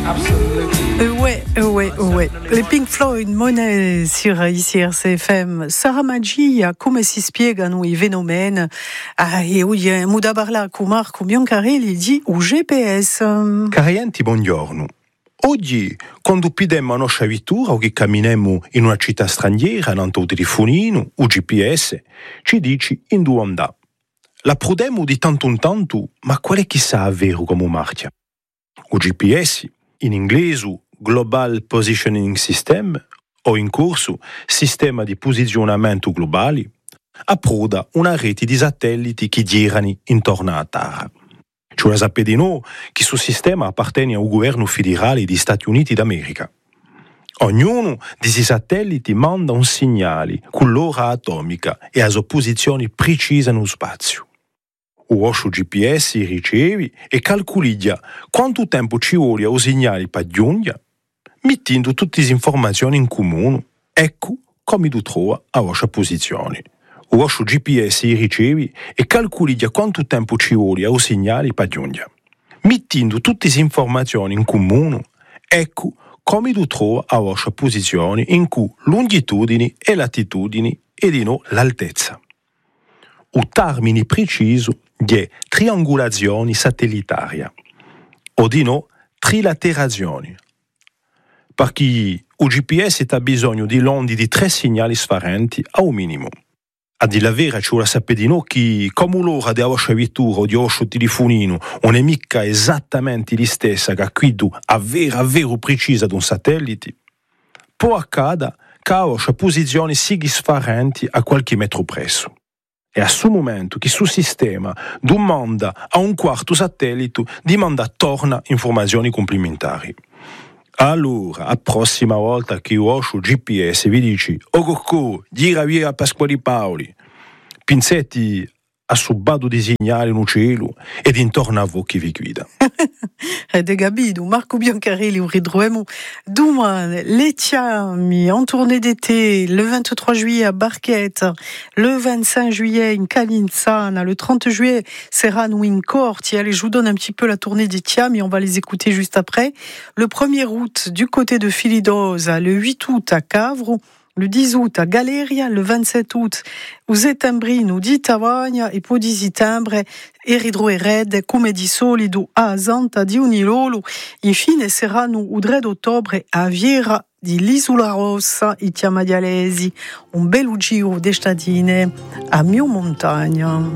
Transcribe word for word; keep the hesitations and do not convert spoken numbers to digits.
Euh, ouais, euh, ouais, euh, ouais. Les Pink Floyd, Money sur ici R C F M. Sarah Magia, come si spiegano i fenomeni? Ah, e oggi muda parla con Marco Biancarelli di U G P S. Carienti, buongiorno. Oggi, quando pidemmo la nostra vettura o che camminiamo in una città straniera, in un telefonino, U G P S, ci dici in dove andare. La prudemo di tanto in tanto, ma qual è chissà vero come marcia? U G P S, in inglese Global Positioning System, o in corso Sistema di Posizionamento Globali, approda una rete di satelliti che girano intorno alla Terra. Cioè sapete di noi che questo sistema appartiene al governo federale degli Stati Uniti d'America. Ognuno di questi satelliti manda un segnale con l'ora atomica e a sua posizione precisa nello spazio. O vostro G P S riceve e calcola quanto tempo ci vuole al segnale per giungere, mettendo tutte le informazioni in comune. Ecco come tu trova la vostra posizione. O vostro G P S riceve e calcola quanto tempo ci vuole al segnale per giungere. Mettendo tutte le informazioni in comune, ecco come tu trova la vostra posizione in cui longitudini e latitudini e di no l'altezza. O termine preciso di triangolazione satellitaria, o di no trilaterazione, perché o G P S ha bisogno di onde di tre segnali differenti a un minimo. A dire la vera, ci vuole sapere di noi che come l'ora della vostra vettura o di vostro telefonino non è mica esattamente la stessa che quella a vera, a vero precisa di un satellite, può accadere che la vostra posizione sia differente a qualche metro presso. E a questo momento che sul sistema domanda a un quarto satellite di mandare torna informazioni complementari. Allora, la prossima volta che il vostro G P S vi dice «Oh cocco, gira via a Pasquale Paoli», pinzetti a subbado di segnali in cielo ed intorno a voi che vi guida. Avete capito? Marco Biancarelli, lo ritroviamo domani. Le Chiami en tournée d'été, le vingt-trois juillet à Barquette, le vingt-cinq juillet in Calinsana, le trente juillet saranno in Corti. Allez, je vous donne un petit peu la tournée des Chiami, on va les écouter juste après. Le premier août du côté de Filidosa, le huit août à Cavro, le dix août a Galeria, le vingt-sept août u Settembrino di Tavagna e poi di Settembre Eridro e Red come di solido a Santa di Unilolo. Infine saranno il tre ottobre a Viera di l'Isola Rossa e Chiama di Alesi. Un bel giro d'estadine a Mio Montagna.